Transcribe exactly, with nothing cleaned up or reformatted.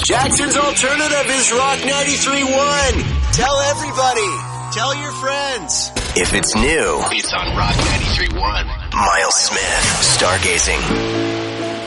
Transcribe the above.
Jackson's alternative is Rock ninety-three point one. Tell everybody. Tell your friends. If it's new, it's on Rock ninety-three point one. Miles Smith, Stargazing.